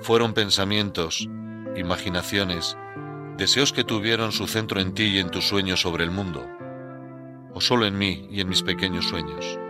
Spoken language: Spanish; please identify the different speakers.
Speaker 1: fueron pensamientos, imaginaciones, deseos que tuvieron su centro en ti y en tus sueños sobre el mundo, o solo en mí y en mis pequeños sueños.